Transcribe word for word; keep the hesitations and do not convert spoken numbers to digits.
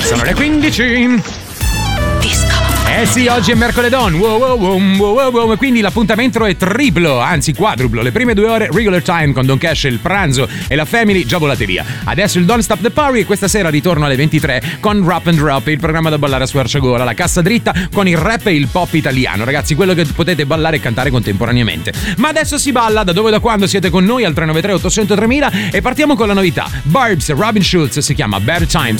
Sono le quindici. Eh sì, oggi è mercoledì, wow, wow, wow, wow, wow, quindi l'appuntamento è triplo, anzi quadruplo. Le prime due ore regular time con Don Cash, il pranzo e la family già volate via. Adesso il Don't Stop the Party e questa sera ritorno alle ventitré con Rap and Drop, il programma da ballare a squarciagola, la cassa dritta con il rap e il pop italiano, ragazzi, quello che potete ballare e cantare contemporaneamente. Ma adesso si balla, da dove e da quando siete con noi al tre nove tre otto zero zero tremila e partiamo con la novità. Barbs, Robin Schulz, si chiama Bad Times.